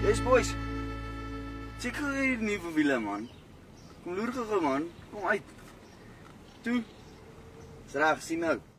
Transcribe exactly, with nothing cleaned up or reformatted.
Yes boys. Check gou hier die nuwe wiele man. Kom loer gou man, kom uit. Toe. Is reg, sien nou.